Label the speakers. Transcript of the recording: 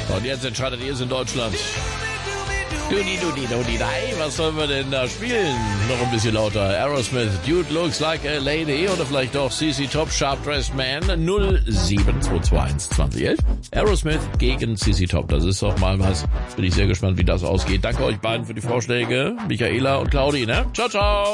Speaker 1: Und jetzt entscheidet ihr es in Deutschland. Hey, was sollen wir denn da spielen? Noch ein bisschen lauter. Aerosmith, Dude Looks Like a Lady oder vielleicht doch CC Top, Sharp Dressed Man 07221 2011. Aerosmith gegen CC Top, das ist doch mal was. Bin ich sehr gespannt, wie das ausgeht. Danke euch beiden für die Vorschläge, Michaela und Claudi, ne? Ciao, ciao!